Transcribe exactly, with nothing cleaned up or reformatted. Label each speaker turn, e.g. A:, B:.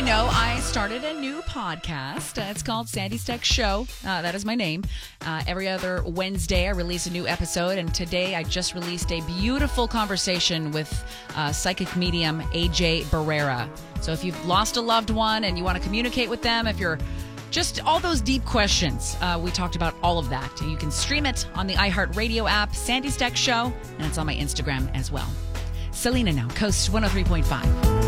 A: know, I started a new podcast. Uh, it's called Sandy Steck Show. Uh, that is my name. Uh, every other Wednesday, I release a new episode. And today, I just released a beautiful conversation with uh, psychic medium A J Barrera. So if you've lost a loved one and you want to communicate with them, if you're just all those deep questions, uh, we talked about all of that. You can stream it on the iHeartRadio app, Sandy Steck Show, and it's on my Instagram as well. Selena now, Coast one oh three point five.